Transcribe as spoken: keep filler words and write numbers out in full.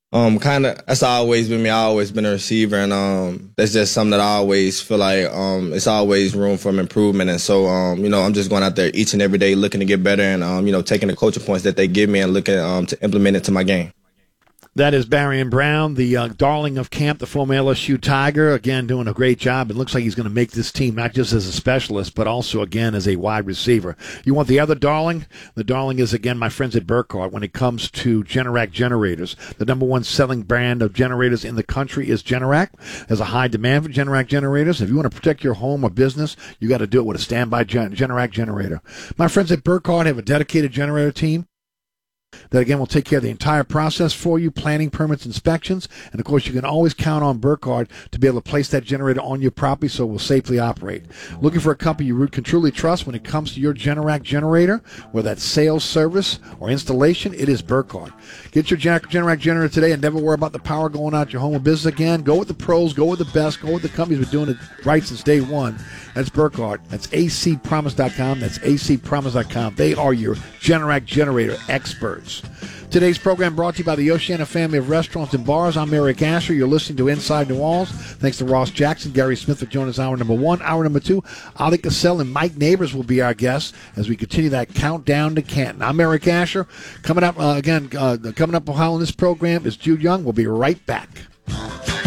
Um, kind of. That's always been me. I always been a receiver, and um, that's just something that I always feel like um, it's always room for improvement. And so, um, you know, I'm just going out there each and every day looking to get better, and um, you know, taking the coaching points that they give me and looking um to implement it to my game. That is Barion Brown, the uh, darling of camp, the former L S U Tiger, again doing a great job. It looks like he's going to make this team not just as a specialist, but also, again, as a wide receiver. You want the other darling? The darling is, again, my friends at Burkhardt. When it comes to Generac generators, the number one selling brand of generators in the country is Generac. There's a high demand for Generac generators. If you want to protect your home or business, you got to do it with a standby gen- Generac generator. My friends at Burkhardt have a dedicated generator team that, again, will take care of the entire process for you, planning, permits, inspections. And, of course, you can always count on Burkhardt to be able to place that generator on your property so it will safely operate. Looking for a company you can truly trust when it comes to your Generac generator, whether that's sales, service, or installation, it is Burkhardt. Get your Generac generator today and never worry about the power going out your home or business again. Go with the pros. Go with the best. Go with the companies who are doing it right since day one. That's Burkhardt. That's A C promise dot com. That's A C promise dot com. They are your Generac generator experts. Today's program brought to you by the Oceana family of restaurants and bars. I'm Eric Asher. You're listening to Inside New Orleans. Thanks to Ross Jackson, Gary Smith for joining us hour number one. Hour number two, Ali Cassell and Mike Neighbors will be our guests as we continue that countdown to Canton. I'm Eric Asher. Coming up, uh, again, uh, coming up on this program is Jude Young. We'll be right back.